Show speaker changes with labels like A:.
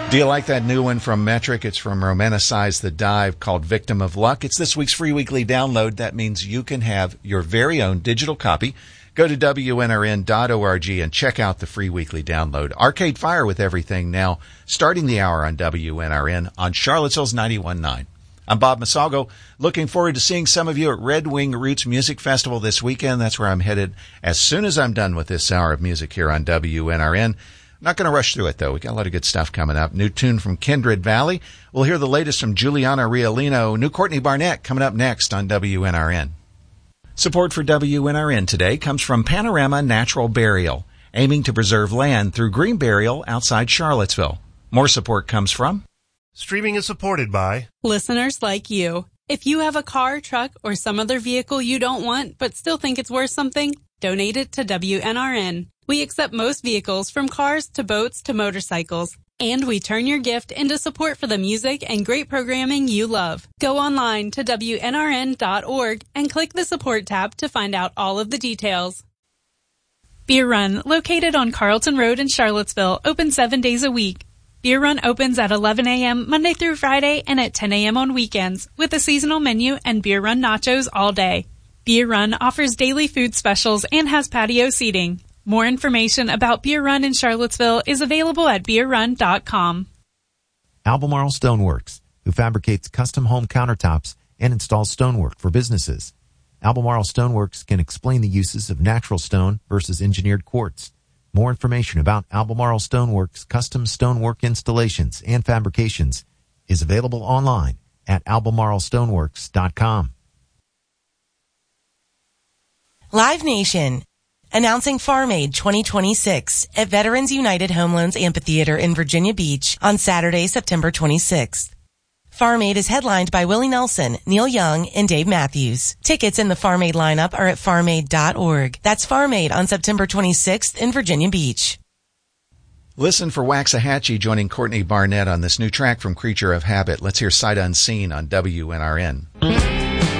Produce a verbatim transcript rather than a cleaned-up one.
A: Do you like that new one from Metric? It's from Romanticize the Dive called Victim of Luck. It's this week's free weekly download. That means you can have your very own digital copy. Go to W N R N dot org and check out the free weekly download. Arcade Fire with everything now, starting the hour on W N R N on Charlottesville's ninety-one point nine. I'm Bob Masalgo. Looking forward to seeing some of you at Red Wing Roots Music Festival this weekend. That's where I'm headed as soon as I'm done with this hour of music here on W N R N. Not going to rush through it, though. We got a lot of good stuff coming up. New tune from Kindred Valley. We'll hear the latest from Juliana Riolino. New Courtney Barnett coming up next on W N R N. Support for W N R N today comes from Panorama Natural Burial, aiming to preserve land through green burial outside Charlottesville. More support comes from...
B: Streaming is supported by...
C: listeners like you. If you have a car, truck, or some other vehicle you don't want but still think it's worth something, donate it to W N R N. We accept most vehicles, from cars to boats to motorcycles. And we turn your gift into support for the music and great programming you love. Go online to W N R N dot org and click the support tab to find out all of the details. Beer Run, located on Carlton Road in Charlottesville, open seven days a week. Beer Run opens at eleven a.m. Monday through Friday and at ten a.m. on weekends, with a seasonal menu and Beer Run nachos all day. Beer Run offers daily food specials and has patio seating. More information about Beer Run in Charlottesville is available at beer run dot com.
D: Albemarle Stoneworks, who fabricates custom home countertops and installs stonework for businesses. Albemarle Stoneworks can explain the uses of natural stone versus engineered quartz. More information about Albemarle Stoneworks custom stonework installations and fabrications is available online at albemarle stoneworks dot com.
E: Live Nation, announcing Farm Aid twenty twenty-six at Veterans United Home Loans Amphitheater in Virginia Beach on Saturday, September twenty-sixth. Farm Aid is headlined by Willie Nelson, Neil Young, and Dave Matthews. Tickets in the Farm Aid lineup are at farm aid dot org. That's Farm Aid on September twenty-sixth in Virginia Beach.
A: Listen for Waxahachie joining Courtney Barnett on this new track from Creature of Habit. Let's hear Sight Unseen on W N R N.